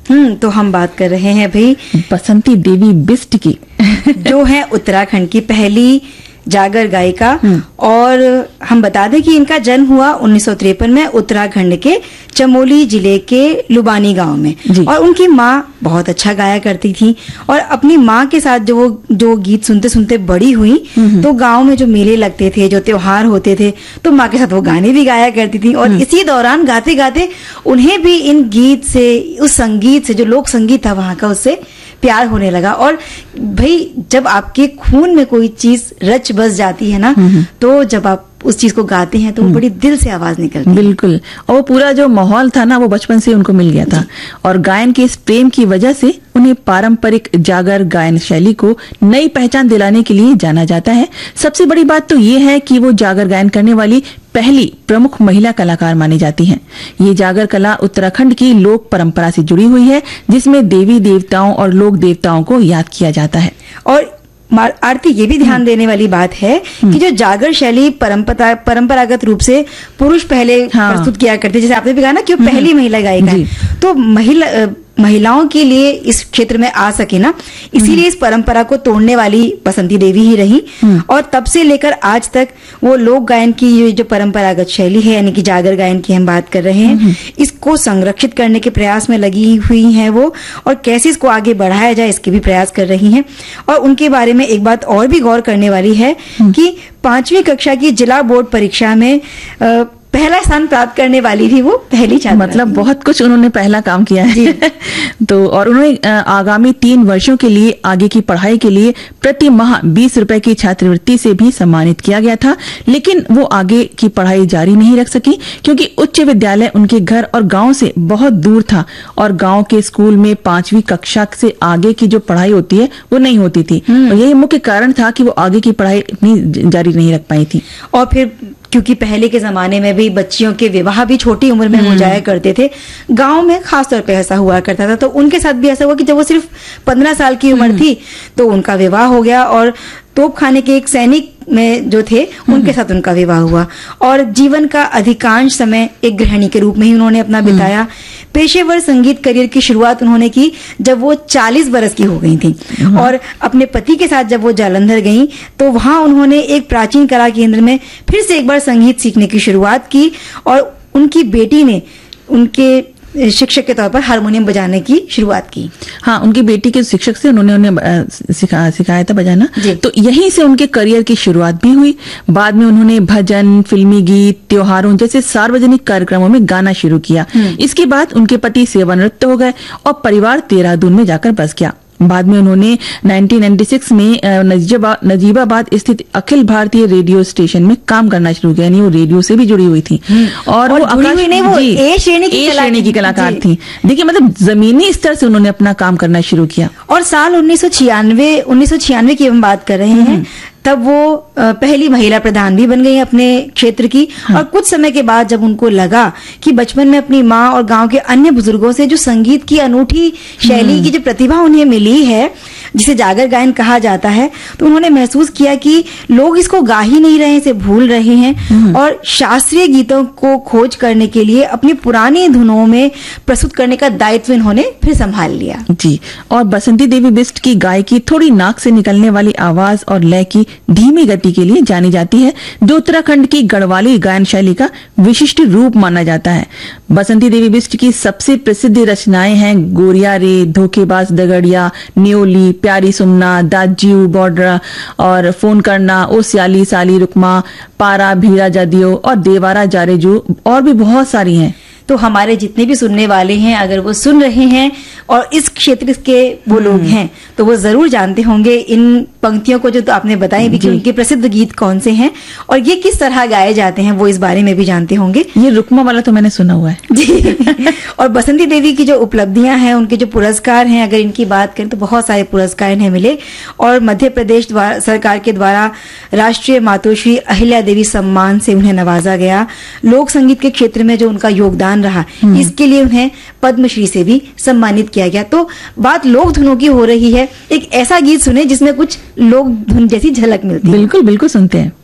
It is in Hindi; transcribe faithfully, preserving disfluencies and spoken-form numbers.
हम्म तो हम बात कर रहे हैं भाई बसंती देवी बिष्ट की जो है उत्तराखंड की पहली जागर गायिका। और हम बता दें कि इनका जन्म हुआ उन्नीस सौ तिरपन में उत्तराखंड के चमोली जिले के लुबानी गांव में। और उनकी माँ बहुत अच्छा गाया करती थी और अपनी माँ के साथ जो वो जो गीत सुनते सुनते बड़ी हुई, तो गांव में जो मेले लगते थे, जो त्योहार होते थे, तो माँ के साथ वो गाने भी गाया करती थी। और इसी दौरान गाते गाते उन्हें भी इन गीत से, उस संगीत से, जो लोक संगीत था वहां का, उससे प्यार होने लगा। और भाई जब आपके खून में कोई चीज रच बस जाती है ना, तो जब आप उस चीज को गाते हैं तो वो बड़ी दिल से आवाज निकलती है। बिल्कुल। और वो पूरा जो माहौल था ना, वो बचपन से उनको मिल गया था। और गायन के इस प्रेम की वजह से उन्हें पारंपरिक जागर गायन शैली को नई पहचान दिलाने के लिए जाना जाता है। सबसे बड़ी बात तो ये है कि वो जागर गायन करने वाली पहली प्रमुख महिला कलाकार मानी जाती हैं। ये जागर कला उत्तराखंड की लोक परंपरा से जुड़ी हुई है, जिसमें देवी देवताओं और लोक देवताओं को याद किया जाता है। और आरती, ये भी ध्यान देने वाली बात है कि जो जागर शैली परंपरा परंपरागत रूप से पुरुष पहले हाँ। प्रस्तुत किया करते, जैसे आपने भी कहा ना कि वो पहली महिला गायिका है, तो महिला महिलाओं के लिए इस क्षेत्र में आ सके ना, इसीलिए इस परंपरा को तोड़ने वाली बसंती देवी ही रही। और तब से लेकर आज तक वो लोक गायन की ये जो परंपरागत शैली है, यानी कि जागर गायन की हम बात कर रहे हैं, इसको संरक्षित करने के प्रयास में लगी हुई हैं वो, और कैसे इसको आगे बढ़ाया जाए इसके भी प्रयास कर रही हैं। और उनके बारे में एक बात और भी गौर करने वाली है कि पांचवी कक्षा की जिला बोर्ड परीक्षा में आ, पहला स्थान प्राप्त करने वाली भी वो पहली छात्रा। मतलब बहुत कुछ उन्होंने पहला काम किया है। तो और उन्होंने आगामी तीन वर्षों के लिए आगे की पढ़ाई के लिए प्रति माह बीस रुपए की छात्रवृत्ति से भी सम्मानित किया गया था। लेकिन वो आगे की पढ़ाई जारी नहीं रख सकी, क्योंकि उच्च विद्यालय उनके घर और गांव से बहुत दूर था और गांव के स्कूल में पांचवी कक्षा से आगे की जो पढ़ाई होती है वो नहीं होती थी। और यही मुख्य कारण था कि वो आगे की पढ़ाई जारी नहीं रख पाई थी। और फिर क्योंकि पहले के जमाने में भी बच्चियों के विवाह भी छोटी उम्र में हो जाया करते थे, गांव में खासतौर पे ऐसा हुआ करता था। तो उनके साथ भी ऐसा हुआ कि जब वो सिर्फ पंद्रह साल की उम्र थी तो उनका विवाह हो गया, और तोप खाने के एक सैनिक में जो थे उनके साथ उनका विवाह हुआ। और जीवन का अधिकांश समय एक गृहिणी के रूप में ही उन्होंने अपना बिताया। पेशेवर संगीत करियर की शुरुआत उन्होंने की जब वो चालीस बरस की हो गई थी। और अपने पति के साथ जब वो जालंधर गईं तो वहां उन्होंने एक प्राचीन कला केंद्र में फिर से एक बार संगीत सीखने की शुरुआत की। और उनकी बेटी ने उनके शिक्षक के तौर पर हारमोनियम बजाने की शुरुआत की। हाँ, उनकी बेटी के शिक्षक से उन्होंने उन्हें सिखा, सिखाया था बजाना। तो यहीं से उनके करियर की शुरुआत भी हुई। बाद में उन्होंने भजन, फिल्मी गीत, त्योहारों जैसे सार्वजनिक कार्यक्रमों में गाना शुरू किया। इसके बाद उनके पति सेवानिवृत्त हो गए और परिवार देहरादून में जाकर बस गया। बाद में उन्होंने उन्नीस सौ छियानवे में नजीबा, नजीबाबाद स्थित अखिल भारतीय रेडियो स्टेशन में काम करना शुरू किया। यानी वो रेडियो से भी जुड़ी हुई थी। और, और वो आकाश नहीं, वो ए श्रेणी की, श्रेणी की कलाकार थी। देखिए, मतलब जमीनी स्तर से उन्होंने अपना काम करना शुरू किया। और साल उन्नीस सौ छियानवे उन्नीस सौ छियानवे की हम बात कर रहे हैं, तब वो पहली महिला प्रधान भी बन गई अपने क्षेत्र की। हाँ। और कुछ समय के बाद जब उनको लगा कि बचपन में अपनी माँ और गांव के अन्य बुजुर्गों से जो संगीत की अनूठी शैली की जो प्रतिभा उन्हें मिली है, जिसे जागर गायन कहा जाता है, तो उन्होंने महसूस किया कि लोग इसको गा ही नहीं रहे, इसे भूल रहे हैं। और शास्त्रीय गीतों को खोज करने के लिए अपनी पुरानी धुनों में प्रस्तुत करने का दायित्व इन्होंने फिर संभाल लिया। जी। और बसंती देवी बिष्ट की गायकी थोड़ी नाक से निकलने वाली आवाज और लय की धीमी गति के लिए जानी जाती है, जो उत्तराखंड की गढ़वाली गायन शैली का विशिष्ट रूप माना जाता है। बसंती देवी बिष्ट की सबसे प्रसिद्ध रचनाएं हैं गोरिया रे, धोखेबाज दगड़िया, न्योली, प्यारी सुमना, दाज्यू बॉर्डर और फोन करना, ओ सियाली साली रुकमा, पारा भीरा जदियो और देवारा जारेजू, और भी बहुत सारी हैं। तो हमारे जितने भी सुनने वाले हैं, अगर वो सुन रहे हैं और इस क्षेत्र के वो लोग हैं, तो वो जरूर जानते होंगे इन पंक्तियों को जो तो आपने बताई भी कि उनके प्रसिद्ध गीत कौन से हैं और ये किस तरह गाए जाते हैं, वो इस बारे में भी जानते होंगे। ये रुकमा वाला तो मैंने सुना हुआ है जी। और बसंती देवी की जो उपलब्धियां हैं, उनके जो पुरस्कार हैं, अगर इनकी बात करें तो बहुत सारे पुरस्कार इन्हें मिले। और मध्य प्रदेश सरकार के द्वारा राष्ट्रीय मातोश्री अहिल्या देवी सम्मान से उन्हें नवाजा गया। लोक संगीत के क्षेत्र में जो उनका योगदान रहा, इसके लिए उन्हें पद्मश्री से भी सम्मानित किया गया। तो बात लोक धुनों की हो रही है, एक ऐसा गीत सुने जिसमें कुछ लोक धुन जैसी झलक मिलती है। बिल्कुल बिल्कुल सुनते हैं।